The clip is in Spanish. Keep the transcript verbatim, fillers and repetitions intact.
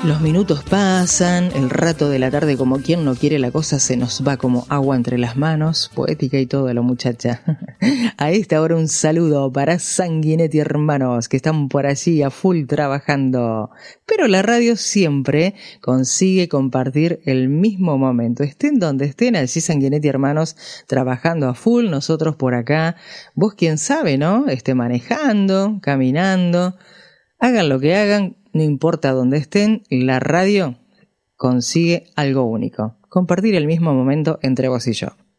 Los minutos pasan, el rato de la tarde como quien no quiere la cosa se nos va como agua entre las manos, poética y todo lo muchacha. A esta hora un saludo para Sanguinetti hermanos que están por allí a full trabajando, pero la radio siempre consigue compartir el mismo momento, estén donde estén, allí Sanguinetti hermanos trabajando a full, nosotros por acá, vos quién sabe, ¿no? Esté manejando, caminando, hagan lo que hagan. No importa dónde estén, la radio consigue algo único, compartir el mismo momento entre vos y yo.